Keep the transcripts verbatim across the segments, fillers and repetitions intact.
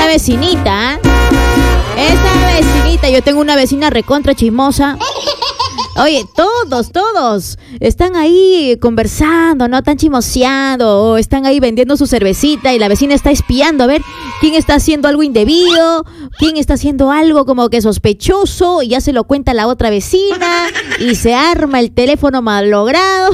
vecinita, ¿eh? Esa vecinita, yo tengo una vecina recontra chismosa. Oye, todos, todos están ahí conversando, ¿no? Están chismoseando, o están ahí vendiendo su cervecita y la vecina está espiando a ver quién está haciendo algo indebido, quién está haciendo algo como que sospechoso, y ya se lo cuenta la otra vecina y se arma el teléfono malogrado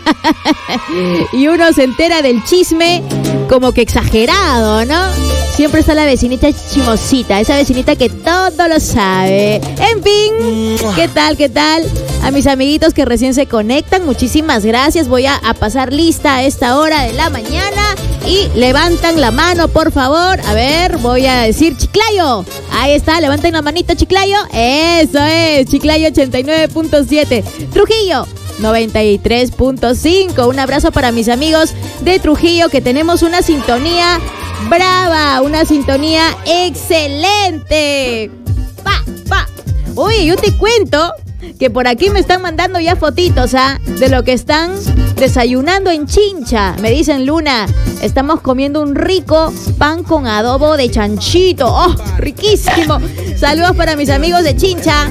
y uno se entera del chisme como que exagerado, ¿no? Siempre está la vecinita chismosita, esa vecinita que todo lo sabe. En fin, ¿qué tal, qué tal? A mis amiguitos que recién se conectan, muchísimas gracias. Voy a, a pasar lista a esta hora de la mañana y levantan la mano, por favor. A ver, voy a decir Chiclayo. Ahí está, levanten la manita, Chiclayo. Eso es, Chiclayo ochenta y nueve punto siete. Trujillo noventa y tres punto cinco. Un abrazo para mis amigos de Trujillo, que tenemos una sintonía brava, una sintonía excelente. Pa, pa. Oye, yo te cuento que por aquí me están mandando ya fotitos, ¿ah? De lo que están desayunando en Chincha. Me dicen, Luna, estamos comiendo un rico pan con adobo de chanchito. ¡Oh, riquísimo! Saludos para mis amigos de Chincha.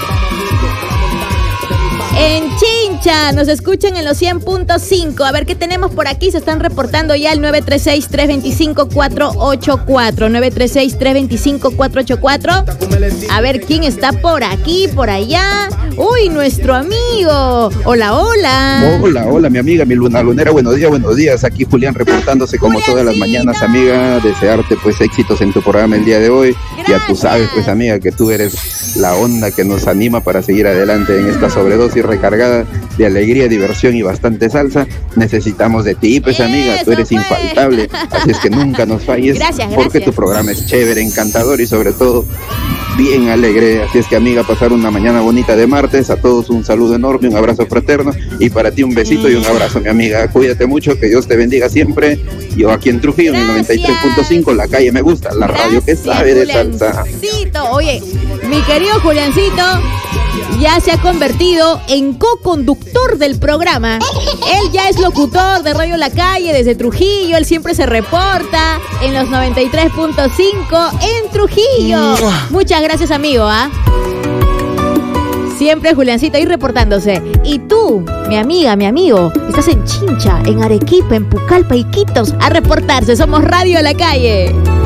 En Chincha, nos escuchan en los cien punto cinco. A ver qué tenemos por aquí. Se están reportando ya el nueve tres seis, tres dos cinco, cuatro ocho cuatro. nueve tres seis, tres dos cinco, cuatro ocho cuatro. A ver quién está por aquí, por allá. Uy, nuestro amigo. Hola, hola. Hola, hola, mi amiga, mi luna lunera. Buenos días, buenos días. Aquí Julián reportándose como todas las mañanas, amiga. Desearte pues éxitos en tu programa el día de hoy. Gracias. Ya tú sabes pues, amiga, que tú eres la onda que nos anima para seguir adelante en esta sobredosis recargada de alegría, diversión y bastante salsa. Necesitamos de ti, pues, amiga. Eso, tú eres pues infaltable. Así es que nunca nos falles. Gracias, porque gracias. Tu programa es chévere, encantador y sobre todo bien alegre. Así es que, amiga, pasar una mañana bonita de martes. A todos un saludo enorme, un abrazo fraterno, y para ti un besito y un abrazo, mi amiga. Cuídate mucho, que Dios te bendiga siempre. Yo aquí en Trujillo, en el noventa y tres punto cinco, la calle me gusta, la Gracias, radio que sabe de salsa. Oye, mi querido Juliancito ya se ha convertido en co-conductor del programa. Él ya es locutor de Radio La Calle desde Trujillo. Él siempre se reporta en los noventa y tres punto cinco en Trujillo. Muchas gracias, amigo, ¿ah? Siempre Juliancito ahí reportándose. Y tú, mi amiga, mi amigo, estás en Chincha, en Arequipa, en Pucallpa, Iquitos, a reportarse. Somos Radio La Calle.